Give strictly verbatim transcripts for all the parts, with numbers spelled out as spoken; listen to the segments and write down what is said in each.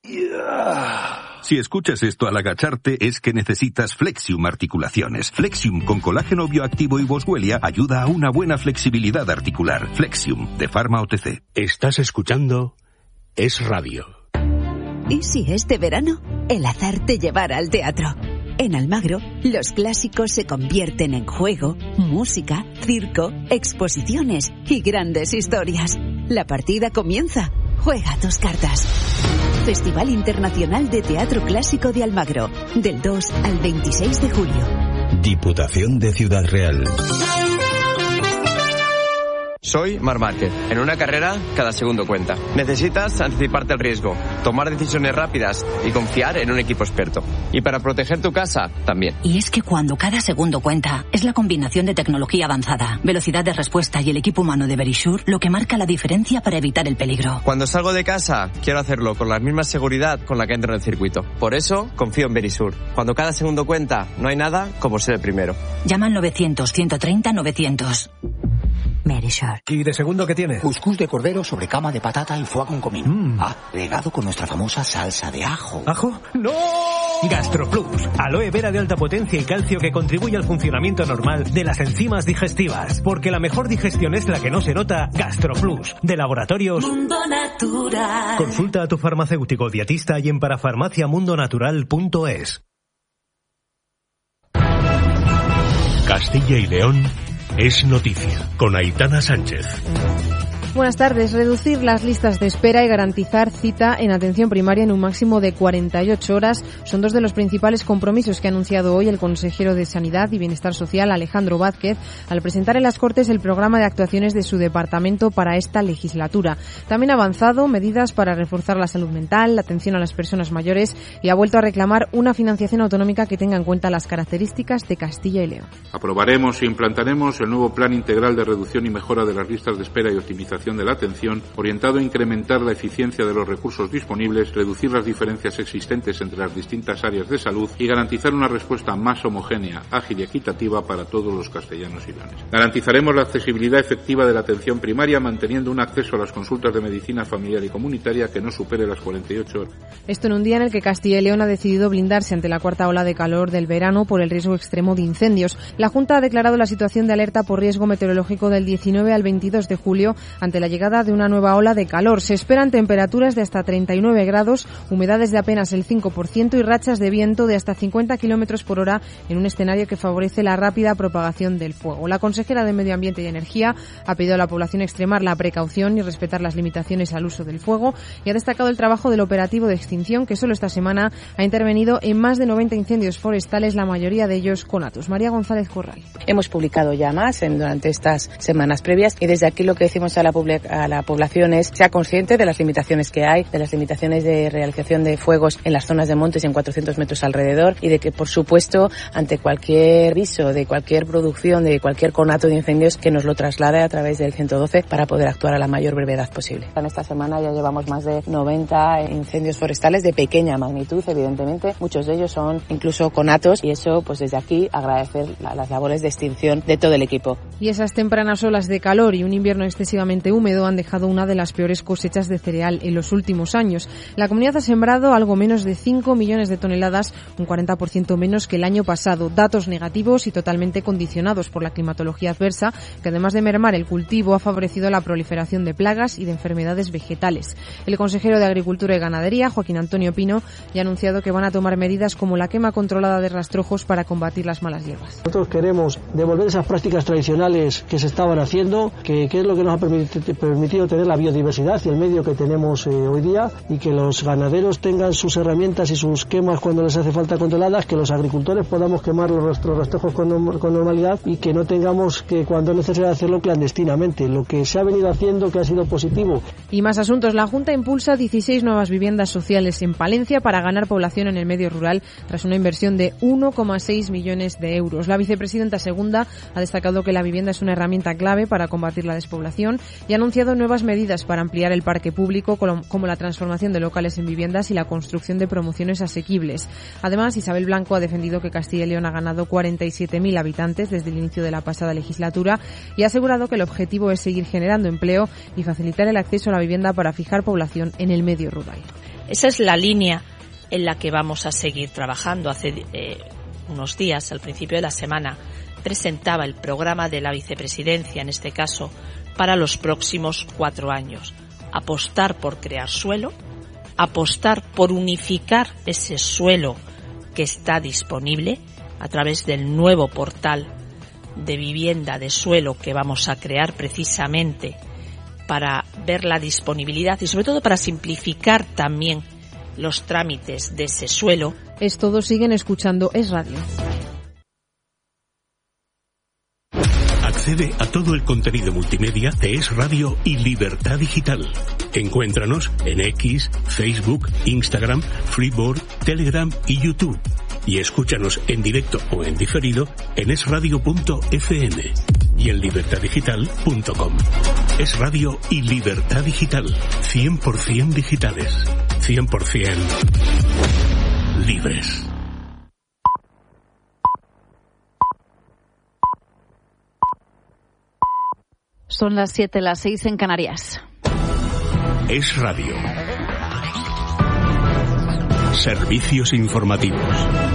Si escuchas esto al agacharte, es que necesitas Flexium Articulaciones. Flexium con colágeno bioactivo y boswellia ayuda a una buena flexibilidad articular. Flexium, de Pharma O T C. Estás escuchando Es Radio. ¿Y si este verano el azar te llevara al teatro? En Almagro, los clásicos se convierten en juego, música, circo, exposiciones y grandes historias. La partida comienza. Juega tus cartas. Festival Internacional de Teatro Clásico de Almagro, del dos al veintiséis de julio. Diputación de Ciudad Real. Soy Marc Márquez. En una carrera, cada segundo cuenta. Necesitas anticiparte al riesgo, tomar decisiones rápidas y confiar en un equipo experto. Y para proteger tu casa, también. Y es que cuando cada segundo cuenta, es la combinación de tecnología avanzada, velocidad de respuesta y el equipo humano de Verisure lo que marca la diferencia para evitar el peligro. Cuando salgo de casa, quiero hacerlo con la misma seguridad con la que entro en el circuito. Por eso, confío en Verisure. Cuando cada segundo cuenta, no hay nada como ser el primero. Llama al novecientos, ciento treinta, novecientos. Verisure. ¿Y de segundo qué tiene? Cuscús de cordero sobre cama de patata y foie con comino. Mm. Ah, regado con nuestra famosa salsa de ajo. ¿Ajo? ¡No! GastroPlus, aloe vera de alta potencia y calcio que contribuye al funcionamiento normal de las enzimas digestivas. Porque la mejor digestión es la que no se nota. GastroPlus, de Laboratorios Mundo Natural. Consulta a tu farmacéutico dietista y en parafarmacia mundo natural punto es. Castilla y León es noticia, con Aitana Sánchez. Buenas tardes. Reducir las listas de espera y garantizar cita en atención primaria en un máximo de cuarenta y ocho horas son dos de los principales compromisos que ha anunciado hoy el consejero de Sanidad y Bienestar Social, Alejandro Vázquez, al presentar en las Cortes el programa de actuaciones de su departamento para esta legislatura. También ha avanzado medidas para reforzar la salud mental, la atención a las personas mayores y ha vuelto a reclamar una financiación autonómica que tenga en cuenta las características de Castilla y León. Aprobaremos e implantaremos el nuevo Plan Integral de Reducción y Mejora de las Listas de Espera y Optimización de la atención, orientado a incrementar la eficiencia de los recursos disponibles, reducir las diferencias existentes entre las distintas áreas de salud y garantizar una respuesta más homogénea, ágil y equitativa para todos los castellanos y leoneses. Garantizaremos la accesibilidad efectiva de la atención primaria, manteniendo un acceso a las consultas de medicina familiar y comunitaria que no supere las cuarenta y ocho horas. Esto en un día en el que Castilla y León ha decidido blindarse ante la cuarta ola de calor del verano por el riesgo extremo de incendios. La Junta ha declarado la situación de alerta por riesgo meteorológico del diecinueve al veintidós de julio ante la llegada de una nueva ola de calor. Se esperan temperaturas de hasta treinta y nueve grados, humedades de apenas el cinco por ciento y rachas de viento de hasta cincuenta kilómetros por hora en un escenario que favorece la rápida propagación del fuego. La consejera de Medio Ambiente y Energía ha pedido a la población extremar la precaución y respetar las limitaciones al uso del fuego y ha destacado el trabajo del operativo de extinción que solo esta semana ha intervenido en más de noventa incendios forestales, la mayoría de ellos con Atos. María González Corral. Hemos publicado ya más en, durante estas semanas previas y desde aquí lo que decimos a la, a la población es sea consciente de las limitaciones que hay, de las limitaciones de realización de fuegos en las zonas de montes y en cuatrocientos metros alrededor y de que, por supuesto, ante cualquier aviso de cualquier producción, de cualquier conato de incendios, que nos lo traslade a través del ciento doce para poder actuar a la mayor brevedad posible. En esta semana ya llevamos más de noventa incendios forestales de pequeña magnitud, evidentemente. Muchos de ellos son incluso conatos y eso, pues desde aquí, agradecer la, las labores de extinción de todo el equipo. Y esas tempranas olas de calor y un invierno excesivamente húmedo han dejado una de las peores cosechas de cereal en los últimos años. La comunidad ha sembrado algo menos de cinco millones de toneladas, un cuarenta por ciento menos que el año pasado. Datos negativos y totalmente condicionados por la climatología adversa, que además de mermar el cultivo, ha favorecido la proliferación de plagas y de enfermedades vegetales. El consejero de Agricultura y Ganadería, Joaquín Antonio Pino, ya ha anunciado que van a tomar medidas como la quema controlada de rastrojos para combatir las malas hierbas. Nosotros queremos devolver esas prácticas tradicionales que se estaban haciendo, que, que es lo que nos ha permitido, permitido tener la biodiversidad y el medio que tenemos eh, hoy día, y que los ganaderos tengan sus herramientas y sus quemas cuando les hace falta controladas, que los agricultores podamos quemar los nuestros rastrojos con, con normalidad y que no tengamos que, cuando es necesario, hacerlo clandestinamente, lo que se ha venido haciendo, que ha sido positivo. Y más asuntos. La Junta impulsa dieciséis nuevas viviendas sociales en Palencia para ganar población en el medio rural tras una inversión de uno coma seis millones de euros. La vicepresidenta segunda ha destacado que la vivienda es una herramienta clave para combatir la despoblación y ha anunciado nuevas medidas para ampliar el parque público, como la transformación de locales en viviendas y la construcción de promociones asequibles. Además, Isabel Blanco ha defendido que Castilla y León ha ganado cuarenta y siete mil habitantes desde el inicio de la pasada legislatura y ha asegurado que el objetivo es seguir generando empleo y facilitar el acceso a la vivienda para fijar población en el medio rural. Esa es la línea en la que vamos a seguir trabajando. Hace eh, unos días, al principio de la semana, presentaba el programa de la vicepresidencia, en este caso, para los próximos cuatro años. Apostar por crear suelo, apostar por unificar ese suelo que está disponible a través del nuevo portal de vivienda de suelo que vamos a crear precisamente para ver la disponibilidad y sobre todo para simplificar también los trámites de ese suelo. Es todo, siguen escuchando Es Radio. Accede a todo el contenido multimedia de Es Radio y Libertad Digital. Encuéntranos en X, Facebook, Instagram, Freeboard, Telegram y YouTube. Y escúchanos en directo o en diferido en es radio punto efe eme y en libertad digital punto com. Es Radio y Libertad Digital. cien por ciento digitales. cien por ciento libres. Son las siete, las seis en Canarias. Es Radio. Servicios informativos.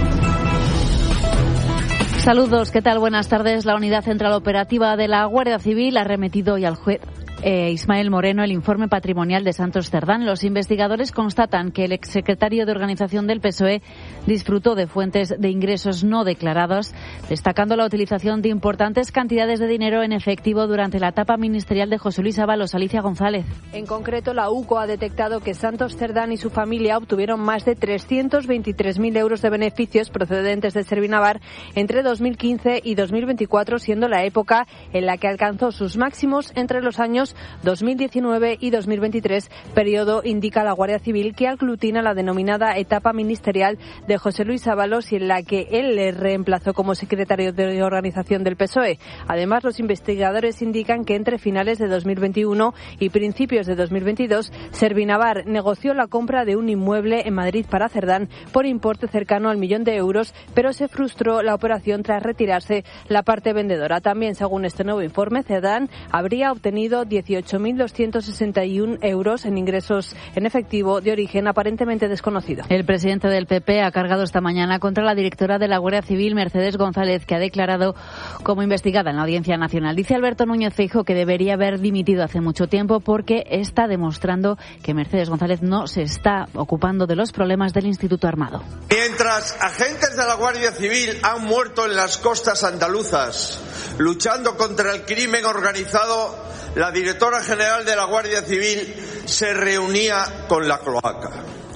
Saludos, ¿qué tal? Buenas tardes. La Unidad Central Operativa de la Guardia Civil ha remitido hoy al juez eh, Ismael Moreno el informe patrimonial de Santos Cerdán. Los investigadores constatan que el exsecretario de Organización del P S O E disfrutó de fuentes de ingresos no declarados, destacando la utilización de importantes cantidades de dinero en efectivo durante la etapa ministerial de José Luis Ábalos. Alicia González. En concreto, la U C O ha detectado que Santos Cerdán y su familia obtuvieron más de trescientos veintitrés mil euros de beneficios procedentes de Servinavar entre dos mil quince y dos mil veinticuatro, siendo la época en la que alcanzó sus máximos entre los años dos mil diecinueve y dos mil veintitrés, periodo, indica la Guardia Civil, que aglutina la denominada etapa ministerial de José Luis Ábalos y en la que él le reemplazó como secretario de Organización del P S O E. Además, los investigadores indican que entre finales de dos mil veintiuno y principios de dos mil veintidós, Servinavar negoció la compra de un inmueble en Madrid para Cerdán por importe cercano al millón de euros, pero se frustró la operación tras retirarse la parte vendedora. También, según este nuevo informe, Cerdán habría obtenido dieciocho mil doscientos sesenta y uno euros en ingresos en efectivo de origen aparentemente desconocido. El presidente del P P ha cargado esta mañana contra la directora de la Guardia Civil, Mercedes González, que ha declarado como investigada en la Audiencia Nacional. Dice Alberto Núñez Feijóo que debería haber dimitido hace mucho tiempo porque está demostrando que Mercedes González no se está ocupando de los problemas del Instituto Armado. Mientras agentes de la Guardia Civil han muerto en las costas andaluzas luchando contra el crimen organizado, la directora general de la Guardia Civil se reunía con la cloaca.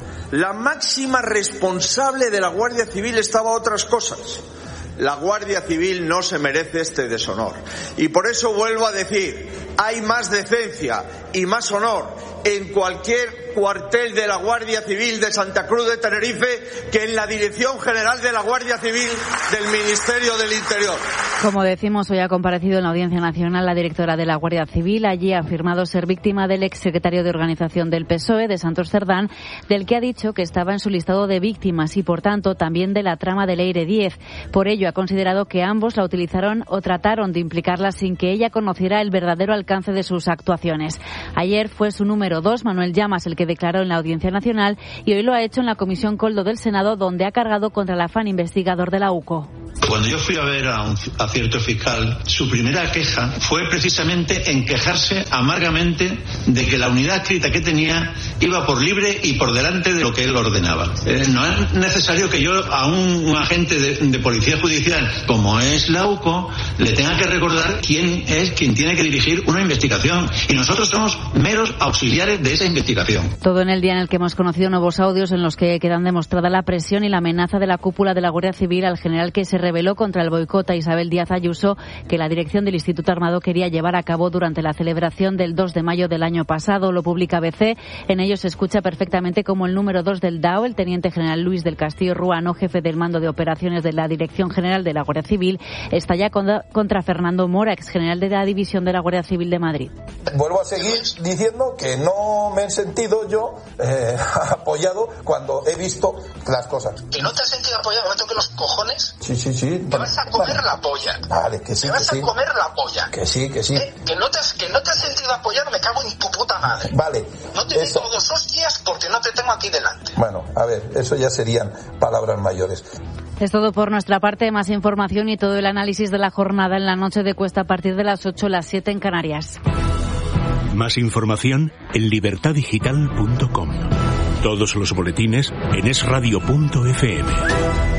La máxima responsable de la Guardia Civil estaba a otras cosas. La Guardia Civil no se merece este deshonor. Y por eso vuelvo a decir, hay más decencia y más honor en cualquier cuartel de la Guardia Civil de Santa Cruz de Tenerife que en la Dirección General de la Guardia Civil del Ministerio del Interior. Como decimos, hoy ha comparecido en la Audiencia Nacional la directora de la Guardia Civil. Allí ha afirmado ser víctima del exsecretario de Organización del P S O E, de Santos Cerdán, del que ha dicho que estaba en su listado de víctimas y, por tanto, también de la trama del Eire diez. Por ello, ha considerado que ambos la utilizaron o trataron de implicarla sin que ella conociera el verdadero alcance de sus actuaciones. Ayer fue su número dos, Manuel Llamas, el que declaró en la Audiencia Nacional, y hoy lo ha hecho en la Comisión Coldo del Senado, donde ha cargado contra el afán investigador de la U C O. Cuando yo fui a ver a, un, a cierto fiscal, su primera queja fue precisamente en quejarse amargamente de que la unidad escrita que tenía iba por libre y por delante de lo que él ordenaba. Eh, no es necesario que yo a un, un agente de, de policía judicial, como es la U C O, le tenga que recordar quién es quien tiene que dirigir una investigación. Y nosotros somos meros auxiliares de esa investigación. Todo en el día en el que hemos conocido nuevos audios en los que quedan demostrada la presión y la amenaza de la cúpula de la Guardia Civil al general que se rebeló contra el boicot a Isabel Díaz Ayuso, que la dirección del Instituto Armado quería llevar a cabo durante la celebración del dos de mayo del año pasado. Lo publica B C. En ello se escucha perfectamente cómo el número dos del D A O, el teniente general Luis del Castillo Ruano, jefe del mando de operaciones de la Dirección General de la Guardia Civil, está ya contra, contra Fernando Mora, ex general de la División de la Guardia Civil de Madrid. Vuelvo a seguir diciendo que no me he sentido yo eh, apoyado cuando he visto las cosas. ¿Que no te has sentido apoyado? ¿Me toque los cojones? Sí, sí, sí. sí. Te vas a comer vale. la polla. Vale, que sí, Te vas que a sí. comer la polla. Que sí, que sí. ¿Eh? Que, no te has, que no te has sentido apoyado, me cago en tu puta madre. Vale. No te digo dos hostias porque no te tengo aquí delante. Bueno, a ver, eso ya serían palabras mayores. Es todo por nuestra parte. Más información y todo el análisis de la jornada en la noche de Cuesta a partir de las ocho, las siete en Canarias. Más información en libertad digital punto com. Todos los boletines en es radio punto efe eme.